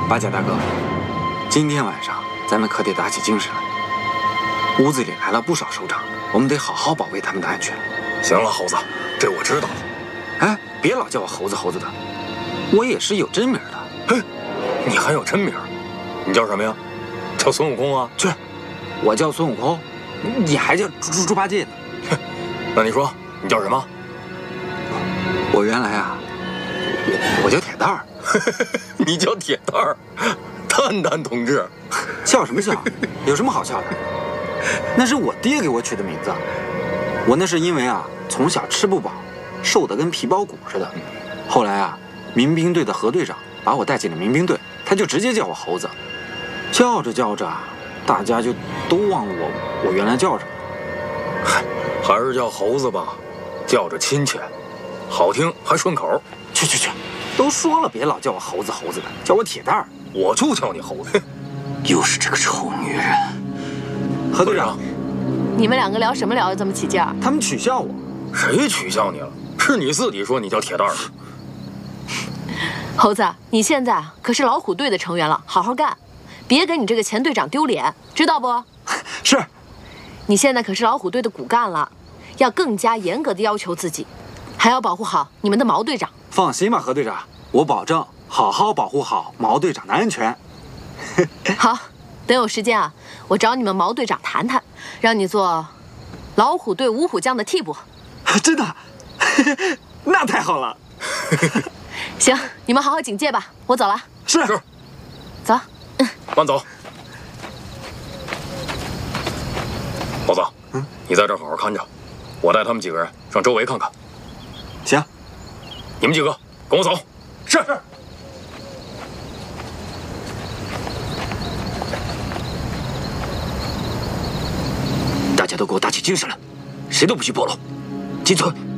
八甲大哥，今天晚上咱们可得打起精神来。屋子里来了不少首长，我们得好好保卫他们的安全。 行了，猴子，这我知道了。 哎，别老叫我猴子猴子的，我也是有真名的。 嘿，你还有真名？你叫什么呀？叫孙悟空啊？ 去，我叫孙悟空，你还叫猪八戒呢？ 那你说你叫什么？ 我原来啊，我叫铁蛋儿。 你叫铁蛋儿，蛋蛋同志。 笑什么笑？有什么好笑的？那是我爹给我取的名字。我那是因为啊，从小吃不饱，瘦得跟皮包骨似的。后来啊，民兵队的何队长把我带进了民兵队，他就直接叫我猴子。叫着叫着，大家就都忘了我原来叫什么。 嗨，还是叫猴子吧，叫着亲切，好听还顺口。 去，都说了别老叫我猴子猴子的，叫我铁蛋儿。 我就叫你猴子。 又是这个臭女人。何队长， 你们两个聊什么聊得这么起劲儿？ 他们取笑我。 谁取笑你了？是你自己说你叫铁蛋儿的。 猴子，你现在可是老虎队的成员了，好好干，别给你这个前队长丢脸，知道不？ 是。 你现在可是老虎队的骨干了，要更加严格的要求自己，还要保护好你们的毛队长。 放心吧，何队长，我保证好好保护好毛队长的安全。 好，等有时间啊，我找你们毛队长谈谈，让你做老虎队五虎将的替补。 真的？那太好了。 行，你们好好警戒吧，我走了。 是。 走。 慢走。猴子，你在这儿好好看着，我带他们几个人上周围看看。 行。 你们几个跟我走。 是。大家都给我打起精神来，谁都不许暴露，进村。